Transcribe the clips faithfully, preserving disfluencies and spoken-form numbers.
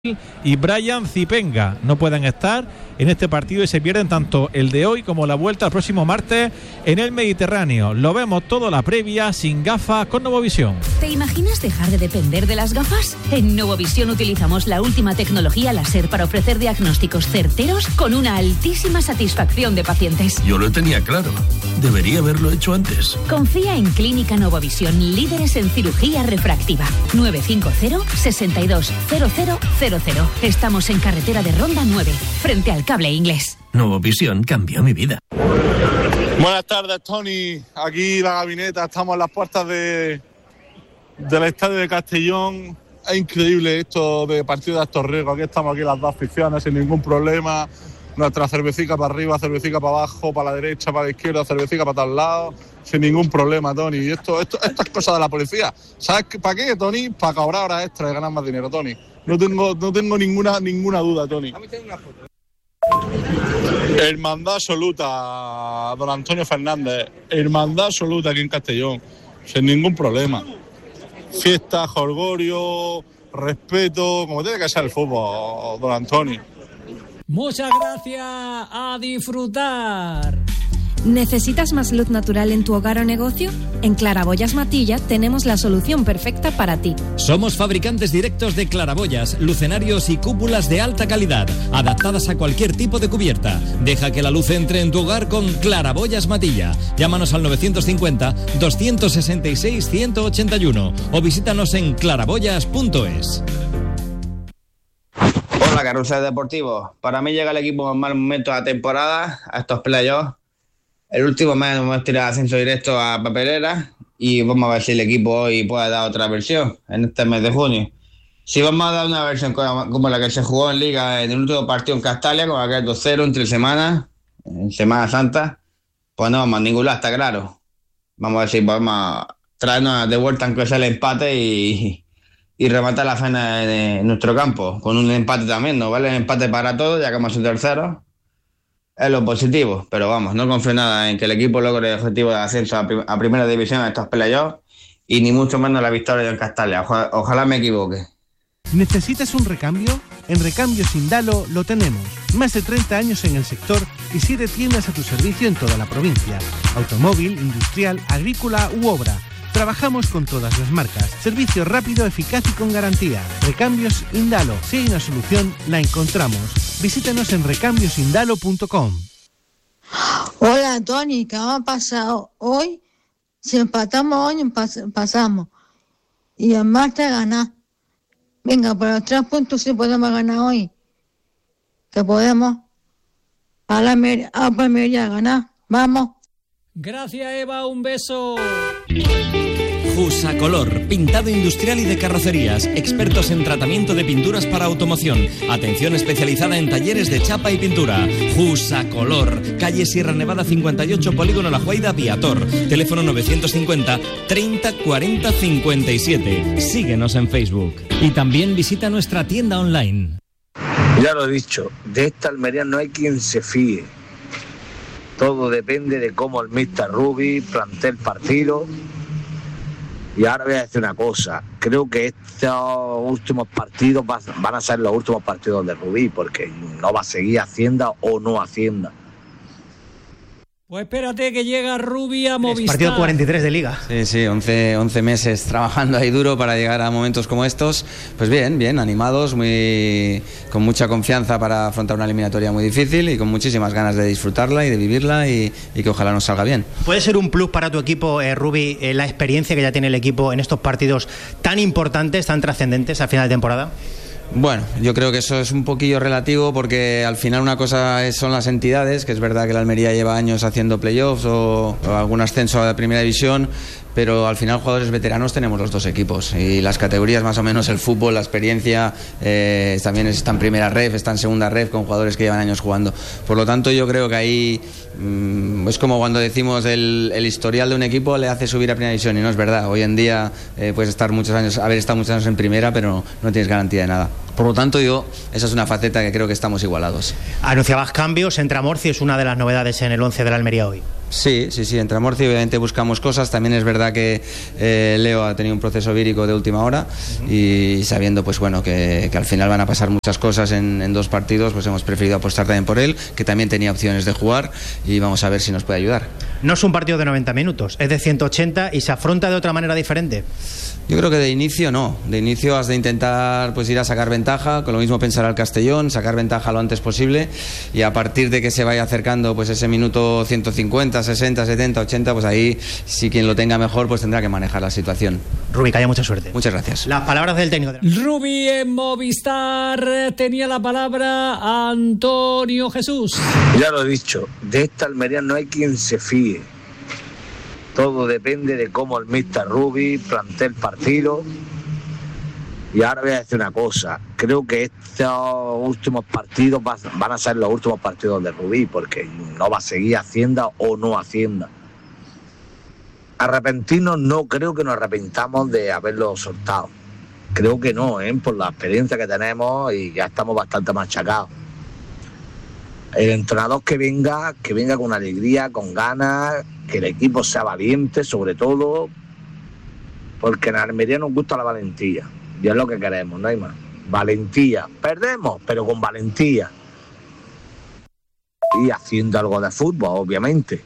y Brian Zipenga no pueden estar en este partido y se pierden tanto el de hoy como la vuelta el próximo martes en el Mediterráneo. Lo vemos todo la previa sin gafas con Novovisión. ¿Te imaginas dejar de depender de las gafas? En Novovisión utilizamos la última tecnología láser para ofrecer diagnósticos certeros con una altísima satisfacción de pacientes. Yo lo tenía claro. Debería haberlo hecho antes. Confía en Clínica Novovisión, líderes en cirugía refractiva. nueve cinco cero, seis dos cero cero cero cero. Estamos en carretera de Ronda nueve, frente al Cable Inglés. Novovisión cambió mi vida. Buenas tardes, Tony. Aquí la Gavineta, estamos en las puertas de del estadio de Castellón. Es increíble esto de partido de alto riesgo. Aquí estamos aquí las dos aficiones sin ningún problema. Nuestra cervecica para arriba, cervecica para abajo, para la derecha, para la izquierda, cervecica para todos lados, sin ningún problema, Tony. Y esto, esto, esto es cosa de la policía. ¿Sabes para qué, Tony? Para cobrar horas extras y ganar más dinero, Tony. No tengo, no tengo ninguna, ninguna duda, Tony. Hermandad absoluta, don Antonio Fernández. Hermandad absoluta aquí en Castellón, sin ningún problema. Fiesta, jolgorio, respeto, como tiene que ser el fútbol, don Antonio. Muchas gracias, a disfrutar. ¿Necesitas más luz natural en tu hogar o negocio? En Claraboyas Matilla tenemos la solución perfecta para ti. Somos fabricantes directos de claraboyas, lucenarios y cúpulas de alta calidad, adaptadas a cualquier tipo de cubierta. Deja que la luz entre en tu hogar con Claraboyas Matilla. Llámanos al novecientos cincuenta, doscientos sesenta y seis, ciento ochenta y uno o visítanos en claraboyas punto es. Hola, Carrusel Deportivo. Para mí llega el equipo en mal momento de la temporada, a estos playoffs. El último mes hemos tirado ascenso directo a papelera y vamos a ver si el equipo hoy puede dar otra versión en este mes de junio. Si vamos a dar una versión como la que se jugó en Liga en el último partido en Castalia, con aquel dos cero entre semanas, en Semana Santa, pues no vamos a ningún lado, está claro. Vamos a ver si podemos traernos de vuelta aunque sea el empate y, y rematar la faena en nuestro campo, con un empate también, ¿no? ¿Vale? El empate para todos, ya que hemos sido terceros. Es lo positivo, pero vamos, no confío nada en que el equipo logre el objetivo de ascenso a, prim- a primera división en estos playoffs y ni mucho menos la victoria en Castalia. Ojalá, ojalá me equivoque. ¿Necesitas un recambio? En Recambios Indalo lo tenemos. Más de treinta años en el sector y siete tiendas a tu servicio en toda la provincia. Automóvil, industrial, agrícola u obra. Trabajamos con todas las marcas. Servicio rápido, eficaz y con garantía. Recambios Indalo. Si hay una solución, la encontramos. Visítanos en recambios indalo punto com. Hola, Tony, ¿qué ha pasado hoy? Si empatamos hoy, empas- pasamos. Y el martes ganar. Venga, por los tres puntos si podemos ganar hoy. Que podemos. A la mer- a Palmería ganar. Vamos. Gracias, Eva, un beso. Jusacolor, pintado industrial y de carrocerías, expertos en tratamiento de pinturas para automoción, atención especializada en talleres de chapa y pintura. Jusacolor, calle Sierra Nevada cincuenta y ocho, Polígono La Juaida, Viator, teléfono novecientos cincuenta, treinta, cuarenta, cincuenta y siete. Síguenos en Facebook y también visita nuestra tienda online. Ya lo he dicho, de esta Almería no hay quien se fíe. Todo depende de cómo el míster Rubi plantee el partido. Y ahora voy a decir una cosa, creo que estos últimos partidos van a ser los últimos partidos de Rubí, porque no va a seguir Hacienda o no Hacienda. Pues espérate que llega Rubi a Movistar. Es partido cuarenta y tres de Liga. Sí, sí, once, once meses trabajando ahí duro para llegar a momentos como estos. Pues bien, bien, animados, muy con mucha confianza para afrontar una eliminatoria muy difícil y con muchísimas ganas de disfrutarla y de vivirla y, y que ojalá nos salga bien. ¿Puede ser un plus para tu equipo, eh, Rubi, eh, la experiencia que ya tiene el equipo en estos partidos tan importantes, tan trascendentes al final de temporada? Bueno, yo creo que eso es un poquillo relativo porque al final una cosa es, son las entidades, que es verdad que la Almería lleva años haciendo playoffs o, o algún ascenso a la primera división, pero al final jugadores veteranos tenemos los dos equipos y las categorías más o menos, el fútbol, la experiencia, eh, también está en primera ref, está en segunda ref con jugadores que llevan años jugando. Por lo tanto yo creo que ahí mmm, es como cuando decimos el, el historial de un equipo le hace subir a primera división y no es verdad. Hoy en día eh, puedes estar muchos años, haber estado muchos años en primera, pero no tienes garantía de nada. Por lo tanto, yo, esa es una faceta que creo que estamos igualados. Anunciabas cambios, entra Morci, es una de las novedades en el once de la Almería hoy. Sí, sí, sí, entre Murcia obviamente buscamos cosas. También es verdad que eh, Leo ha tenido un proceso vírico de última hora y sabiendo pues bueno que, que al final van a pasar muchas cosas en, en dos partidos, pues hemos preferido apostar también por él, que también tenía opciones de jugar, y vamos a ver si nos puede ayudar. No es un partido de noventa minutos, es de ciento ochenta y se afronta de otra manera diferente. Yo creo que de inicio no, de inicio has de intentar pues ir a sacar ventaja, con lo mismo pensar al Castellón, sacar ventaja lo antes posible, y a partir de que se vaya acercando pues ese minuto ciento cincuenta, sesenta, setenta, ochenta, pues ahí si quien lo tenga mejor pues tendrá que manejar la situación. Rubí, que haya mucha suerte. Muchas gracias. Las palabras del técnico. Rubí en Movistar. Tenía la palabra Antonio Jesús. Ya lo he dicho, de esta Almería no hay quien se fíe. Todo depende de cómo el míster Rubí plantee el partido. Y ahora voy a decir una cosa, creo que estos últimos partidos van a ser los últimos partidos de Rubí, porque no va a seguir Hacienda o no Hacienda. Arrepentirnos no creo que nos arrepentamos de haberlo soltado. Creo que no, ¿eh? Por la experiencia que tenemos y ya estamos bastante machacados. El entrenador que venga, que venga con alegría, con ganas, que el equipo sea valiente sobre todo, porque en Almería nos gusta la valentía. Y es lo que queremos, no hay más. Valentía. Perdemos, pero con valentía. Y haciendo algo de fútbol, obviamente.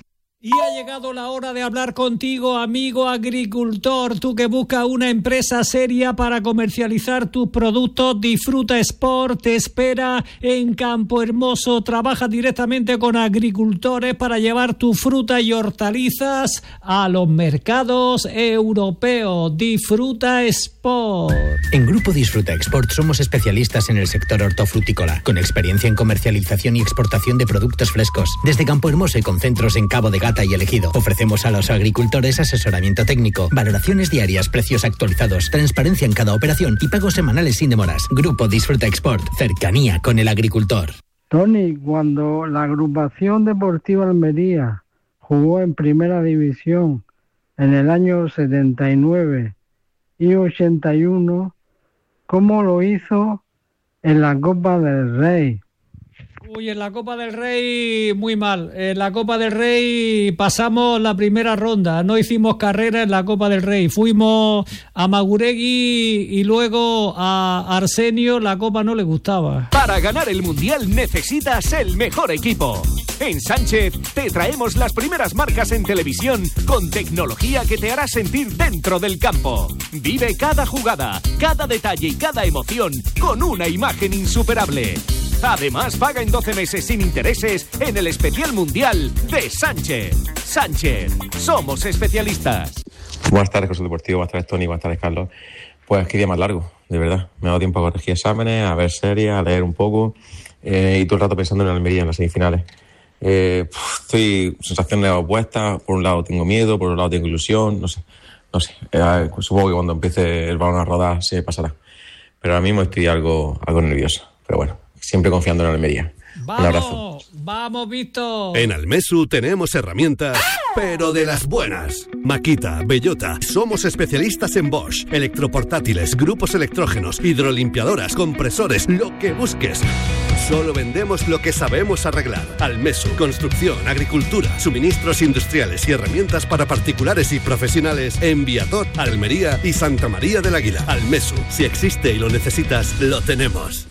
Y ha llegado la hora de hablar contigo, amigo agricultor. Tú que buscas una empresa seria para comercializar tus productos, Disfruta Sport te espera en Campo Hermoso. Trabaja directamente con agricultores para llevar tu fruta y hortalizas a los mercados europeos. Disfruta Sport. En Grupo Disfruta Export somos especialistas en el sector hortofrutícola, con experiencia en comercialización y exportación de productos frescos. Desde Campo Hermoso y con centros en Cabo de Gata y El Ejido, ofrecemos a los agricultores asesoramiento técnico, valoraciones diarias, precios actualizados, transparencia en cada operación y pagos semanales sin demoras. Grupo Disfruta Export, cercanía con el agricultor. Tony, cuando la agrupación deportiva Almería jugó en primera división en el año setenta y nueve y ochenta y uno, ¿cómo lo hizo en la Copa del Rey? Uy, en la Copa del Rey muy mal. En la Copa del Rey pasamos la primera ronda, no hicimos carrera en la Copa del Rey. Fuimos a Maguregui y luego a Arsenio, la Copa no le gustaba. Para ganar el Mundial necesitas el mejor equipo. En Sánchez te traemos las primeras marcas en televisión con tecnología que te hará sentir dentro del campo. Vive cada jugada, cada detalle y cada emoción con una imagen insuperable. Además, paga en doce meses sin intereses en el especial mundial de Sánchez. Sánchez, somos especialistas. Buenas tardes, José Deportivo. Buenas tardes, Tony. Buenas tardes, Carlos. Pues qué día más largo, de verdad. Me ha dado tiempo a corregir exámenes, a ver series, a leer un poco eh, y todo el rato pensando en Almería, en las semifinales. Eh, pff, estoy sensaciones opuestas. Por un lado tengo miedo, por otro lado tengo ilusión. No sé, no sé. Eh, supongo que cuando empiece el balón a rodar se me pasará. Pero ahora mismo estoy algo, algo nervioso. Pero bueno, siempre confiando en Almería. ¡Vamos! Un abrazo. ¡Vamos, Víctor! En Almesu tenemos herramientas, pero de las buenas. Makita, Bellota, somos especialistas en Bosch, electroportátiles, grupos electrógenos, hidrolimpiadoras, compresores, lo que busques. Solo vendemos lo que sabemos arreglar. Almesu, construcción, agricultura, suministros industriales y herramientas para particulares y profesionales en Viator, Almería y Santa María del Águila. Almesu, si existe y lo necesitas, lo tenemos.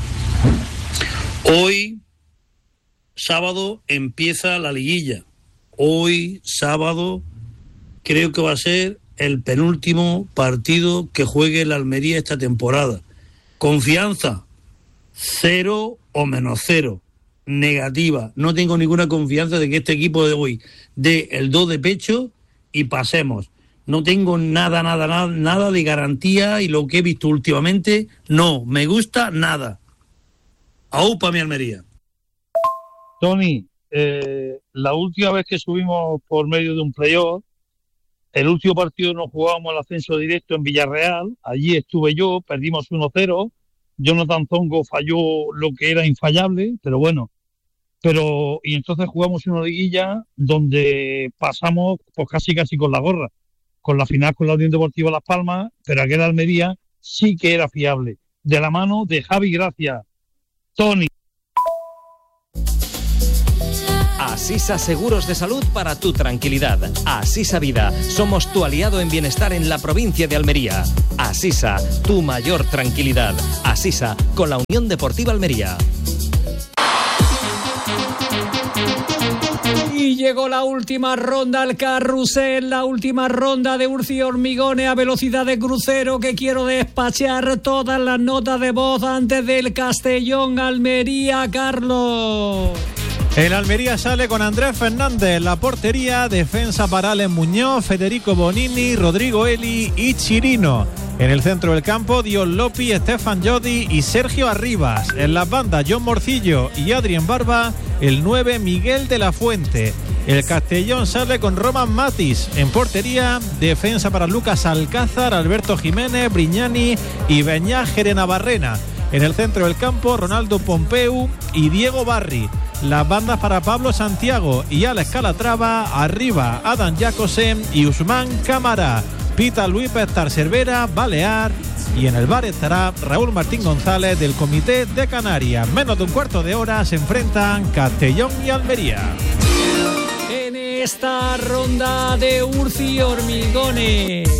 Hoy, sábado, empieza la liguilla. Hoy, sábado, creo que va a ser el penúltimo partido que juegue el Almería esta temporada. Confianza, cero o menos cero. Negativa. No tengo ninguna confianza de que este equipo de hoy dé el do de pecho y pasemos. No tengo nada, nada, nada, nada de garantía y lo que he visto últimamente, no me gusta nada. ¡Aupa, mi Almería! Tony, eh, la última vez que subimos por medio de un playoff, el último partido nos jugábamos el ascenso directo en Villarreal, allí estuve yo, perdimos uno cero, Jonathan Zongo falló lo que era infallable, pero bueno, pero y entonces jugamos una liguilla donde pasamos pues casi casi con la gorra, con la final con la Unión Deportiva Las Palmas, pero aquel Almería sí que era fiable, de la mano de Javi Gracia. Tony. Asisa Seguros de Salud para tu tranquilidad. Asisa Vida, somos tu aliado en bienestar en la provincia de Almería. Asisa, tu mayor tranquilidad. Asisa, con la Unión Deportiva Almería. Y llegó la última ronda al carrusel, la última ronda de Urci Hormigones a velocidad de crucero, que quiero despachar todas las notas de voz antes del Castellón Almería, Carlos. El Almería sale con Andrés Fernández en la portería, defensa para Alex Muñoz, Federico Bonini, Rodrigo Eli y Chirino. En el centro del campo, Dios Lopi, Estefan Jodi y Sergio Arribas. En las bandas, John Morcillo y Adrien Barba. El nueve, Miguel de la Fuente. El Castellón sale con Roman Matis en portería, defensa para Lucas Alcázar, Alberto Jiménez, Brignani y Beñá Gerenabarrena. En el centro del campo, Ronaldo Pompeu y Diego Barri. Las bandas para Pablo Santiago y Alex Calatrava. Arriba, Adam Jacobsen y Usman Cámara. Pita Luis Pestar Cervera, Balear. Y en el bar estará Raúl Martín González del Comité de Canarias. Menos de un cuarto de hora se enfrentan Castellón y Almería. En esta ronda de Urci Hormigones.